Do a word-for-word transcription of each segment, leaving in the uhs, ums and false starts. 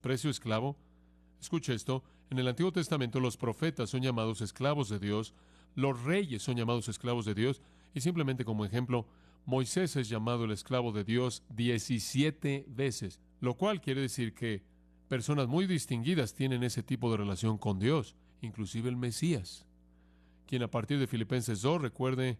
¿Precio esclavo? Escuche esto. En el Antiguo Testamento los profetas son llamados esclavos de Dios, los reyes son llamados esclavos de Dios, y simplemente como ejemplo, Moisés es llamado el esclavo de Dios diecisiete veces, lo cual quiere decir que personas muy distinguidas tienen ese tipo de relación con Dios, inclusive el Mesías, quien a partir de Filipenses dos, recuerde,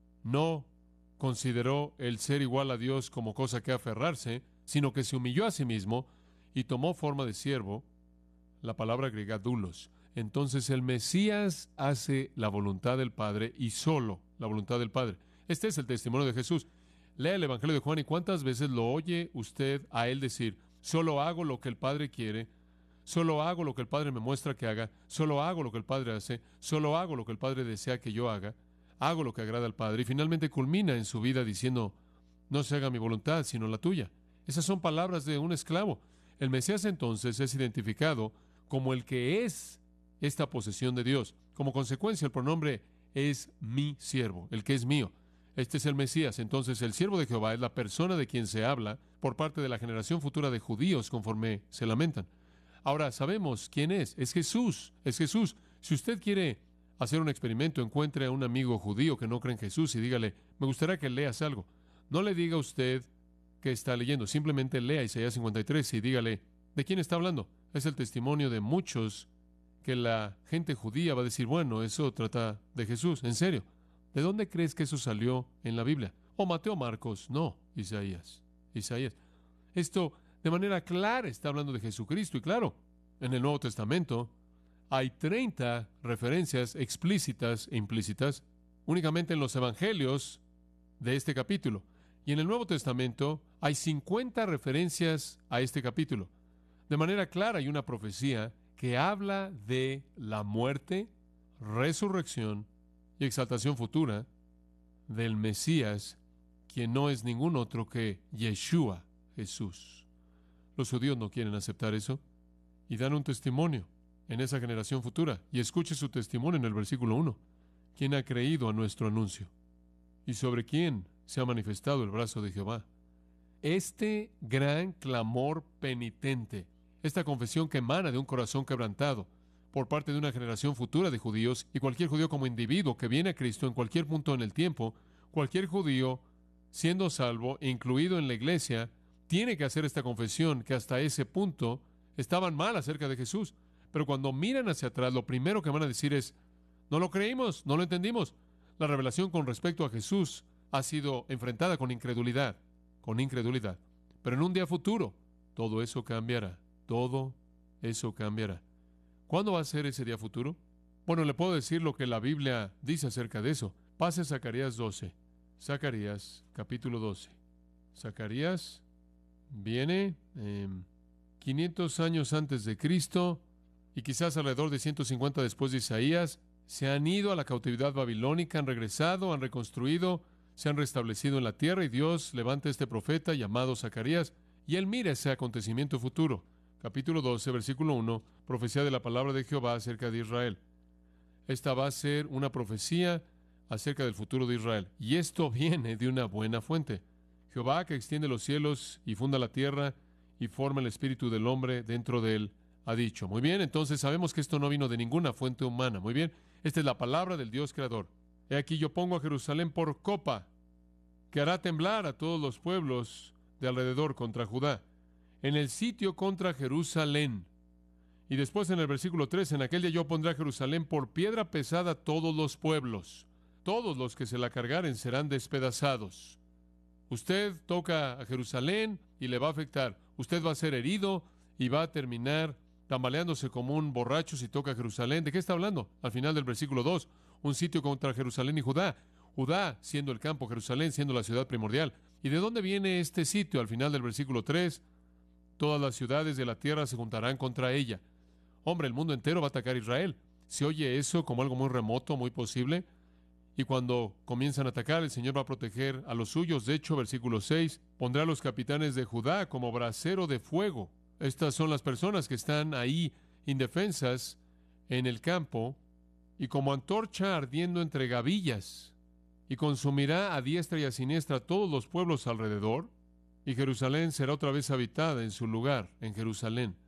no consideró el ser igual a Dios como cosa que aferrarse, sino que se humilló a sí mismo y tomó forma de siervo, la palabra griega doulos. Entonces el Mesías hace la voluntad del Padre y solo la voluntad del Padre. Este es el testimonio de Jesús. Lea el Evangelio de Juan y cuántas veces lo oye usted a él decir, solo hago lo que el Padre quiere, solo hago lo que el Padre me muestra que haga, solo hago lo que el Padre hace, solo hago lo que el Padre desea que yo haga, hago lo que agrada al Padre, y finalmente culmina en su vida diciendo, no se haga mi voluntad, sino la tuya. Esas son palabras de un esclavo. El Mesías entonces es identificado como el que es esta posesión de Dios. Como consecuencia, el pronombre es mi siervo, el que es mío. Este es el Mesías. Entonces, el siervo de Jehová es la persona de quien se habla por parte de la generación futura de judíos conforme se lamentan. Ahora, sabemos quién es. Es Jesús. Es Jesús. Si usted quiere hacer un experimento, encuentre a un amigo judío que no cree en Jesús y dígale, me gustaría que leas algo. No le diga a usted que está leyendo. Simplemente lea Isaías cincuenta y tres y dígale, ¿de quién está hablando? Es el testimonio de muchos que la gente judía va a decir, bueno, eso trata de Jesús. En serio. ¿De dónde crees que eso salió en la Biblia? ¿O Mateo, Marcos? No, Isaías. Isaías. Esto de manera clara está hablando de Jesucristo. Y claro, en el Nuevo Testamento hay treinta referencias explícitas e implícitas únicamente en los evangelios de este capítulo. Y en el Nuevo Testamento hay cincuenta referencias a este capítulo. De manera clara hay una profecía que habla de la muerte, resurrección y exaltación futura del Mesías, quien no es ningún otro que Yeshua, Jesús. Los judíos no quieren aceptar eso y dan un testimonio en esa generación futura. Y escuche su testimonio en el versículo uno. ¿Quién ha creído a nuestro anuncio? ¿Y sobre quién se ha manifestado el brazo de Jehová? Este gran clamor penitente, esta confesión que emana de un corazón quebrantado por parte de una generación futura de judíos y cualquier judío como individuo que viene a Cristo en cualquier punto en el tiempo, cualquier judío siendo salvo e incluido en la iglesia, tiene que hacer esta confesión que hasta ese punto estaban mal acerca de Jesús. Pero cuando miran hacia atrás, lo primero que van a decir es, no lo creímos, no lo entendimos. La revelación con respecto a Jesús ha sido enfrentada con incredulidad, con incredulidad. Pero en un día futuro, todo eso cambiará, todo eso cambiará. ¿Cuándo va a ser ese día futuro? Bueno, le puedo decir lo que la Biblia dice acerca de eso. Pase a Zacarías doce. Zacarías, capítulo doce. Zacarías viene eh, quinientos años antes de Cristo y quizás alrededor de ciento cincuenta después de Isaías. Se han ido a la cautividad babilónica, han regresado, han reconstruido, se han restablecido en la tierra y Dios levanta a este profeta llamado Zacarías y él mira ese acontecimiento futuro. Capítulo doce, versículo uno, profecía de la palabra de Jehová acerca de Israel. Esta va a ser una profecía acerca del futuro de Israel. Y esto viene de una buena fuente. Jehová, que extiende los cielos y funda la tierra y forma el espíritu del hombre dentro de él, ha dicho. Muy bien, entonces sabemos que esto no vino de ninguna fuente humana. Muy bien, esta es la palabra del Dios creador. He aquí yo pongo a Jerusalén por copa, que hará temblar a todos los pueblos de alrededor contra Judá, en el sitio contra Jerusalén. Y después en el versículo tres, en aquel día yo pondré a Jerusalén por piedra pesada a todos los pueblos. Todos los que se la cargaren serán despedazados. Usted toca a Jerusalén y le va a afectar. Usted va a ser herido y va a terminar tambaleándose como un borracho si toca a Jerusalén. ¿De qué está hablando? Al final del versículo dos, un sitio contra Jerusalén y Judá. Judá siendo el campo, Jerusalén siendo la ciudad primordial. ¿Y de dónde viene este sitio? Al final del versículo tres, todas las ciudades de la tierra se juntarán contra ella. Hombre, el mundo entero va a atacar a Israel. ¿Se oye eso como algo muy remoto, muy posible? Y cuando comienzan a atacar, el Señor va a proteger a los suyos. De hecho, versículo seis, pondrá a los capitanes de Judá como brasero de fuego. Estas son las personas que están ahí indefensas en el campo y como antorcha ardiendo entre gavillas, y consumirá a diestra y a siniestra a todos los pueblos alrededor, y Jerusalén será otra vez habitada en su lugar, en Jerusalén.